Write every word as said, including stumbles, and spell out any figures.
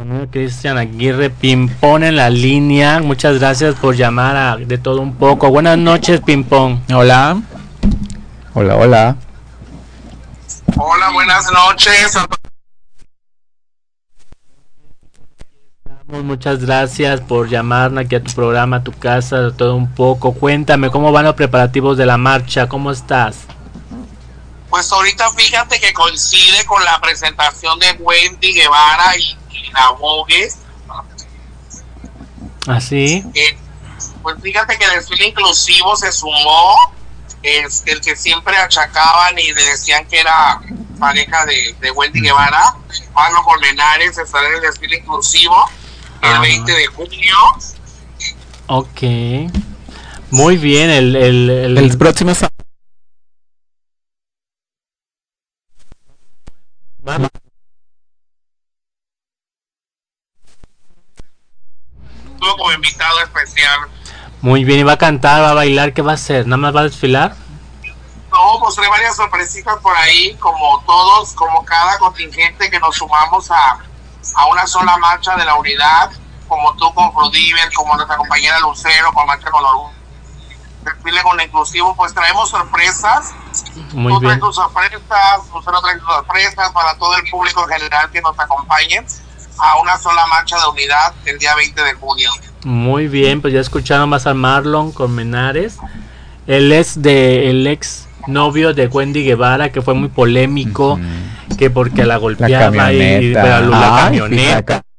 Cristian Aguirre Pimpón en la línea. Muchas gracias por llamar a De Todo Un Poco. Buenas noches, Pimpón. Hola. Hola, hola. Hola, buenas noches. Muchas gracias por llamarnos aquí a tu programa, a tu casa, De Todo Un Poco. Cuéntame, ¿cómo van los preparativos de la marcha? ¿Cómo estás? Pues ahorita fíjate que coincide con la presentación de Wendy Guevara y, y la Vogue. ¿Ah, sí? Eh, pues fíjate que el desfile inclusivo se sumó, es el que siempre achacaban y le decían que era pareja de, de Wendy Guevara. Pablo Colmenares estará en el desfile inclusivo el veinte de junio. Ok. Muy bien, el, el, el... el próximo sábado. Vamos. Estuvo como invitado especial. Muy bien, ¿y va a cantar, va a bailar? ¿Qué va a hacer? ¿Nada más va a desfilar? No, pues trae varias sorpresitas por ahí, como todos, como cada contingente que nos sumamos a, a una sola marcha de la unidad, como tú con Frudiver, como nuestra compañera Lucero, con Marcha con Orgullo, desfile con inclusivo, pues traemos sorpresas. Muy Tú traes bien. tus sorpresas, Lucero trae tus sorpresas para todo el público en general que nos acompañe a una sola marcha de unidad el día veinte de junio. Muy bien, pues ya escucharon más a Marlon Colmenares. Él es de el ex novio de Wendy Guevara, que fue muy polémico, uh-huh. que porque la golpeaba la y, y camioneta. la, la Ay, camioneta. fíjate.